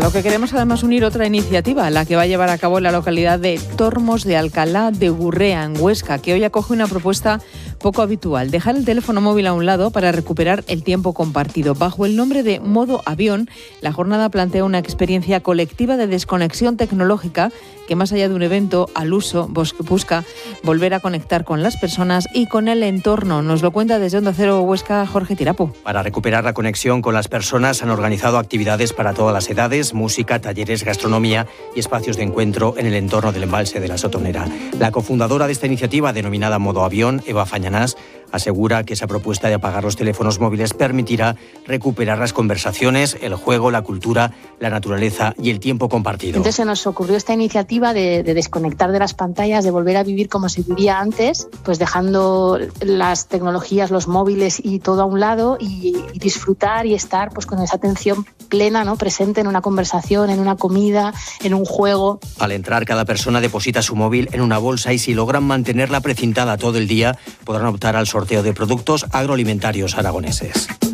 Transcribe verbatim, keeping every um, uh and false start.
lo que queremos además unir otra iniciativa, la que va a llevar a cabo en la localidad de Tormos de Alcalá de Gurrea, en Huesca, que hoy acoge una propuesta poco habitual: dejar el teléfono móvil a un lado para recuperar el tiempo compartido. Bajo el nombre de Modo Avión, la jornada plantea una experiencia colectiva de desconexión tecnológica que, más allá de un evento al uso, busca volver a conectar con las personas y con el entorno. Nos lo cuenta desde Onda Cero Huesca Jorge Tirapu. Para recuperar la conexión con las personas han organizado actividades para todas las edades, música, talleres, gastronomía y espacios de encuentro en el entorno del embalse de la Sotonera. La cofundadora de esta iniciativa, denominada Modo Avión, Eva Fañanás, asegura que esa propuesta de apagar los teléfonos móviles permitirá recuperar las conversaciones, el juego, la cultura, la naturaleza y el tiempo compartido. Entonces se nos ocurrió esta iniciativa de, de desconectar de las pantallas, de volver a vivir como se vivía antes, pues dejando las tecnologías, los móviles y todo a un lado, y, y disfrutar y estar pues con esa atención plena, ¿no?, presente en una conversación, en una comida, en un juego. Al entrar, cada persona deposita su móvil en una bolsa y si logran mantenerla precintada todo el día, podrán optar al sorteo de productos agroalimentarios aragoneses.